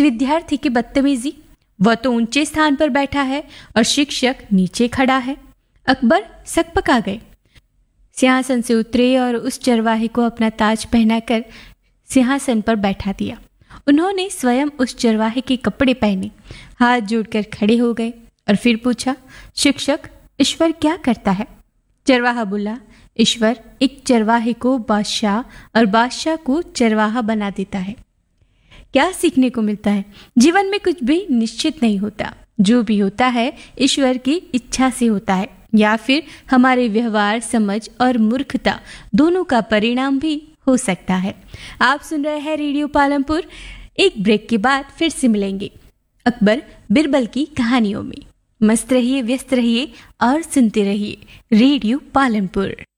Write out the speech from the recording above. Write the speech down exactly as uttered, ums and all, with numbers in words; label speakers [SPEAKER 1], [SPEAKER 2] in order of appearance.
[SPEAKER 1] विद्यार्थी की बदतमीजी। वह तो ऊंचे स्थान पर बैठा है और शिक्षक नीचे खड़ा है। अकबर सकपका गए, सिंहासन से उतरे और उस चरवाहे को अपना ताज पहनाकर सिंहासन पर बैठा दिया। उन्होंने स्वयं उस चरवाहे के कपड़े पहने, हाथ जोड़कर खड़े हो गए और फिर पूछा, शिक्षक, ईश्वर क्या करता है? चरवाहा बोला, ईश्वर एक चरवाहे को बादशाह और बादशाह को चरवाहा बना देता है। क्या सीखने को मिलता है? जीवन में कुछ भी निश्चित नहीं होता। जो भी होता है ईश्वर की इच्छा से होता है, या फिर हमारे व्यवहार, समझ और मूर्खता दोनों का परिणाम भी हो सकता है। आप सुन रहे हैं रेडियो पालमपुर। एक ब्रेक के बाद फिर से मिलेंगे अकबर बिरबल की कहानियों में। मस्त रहिए, व्यस्त रहिए और सुनते रहिए रेडियो पालमपुर।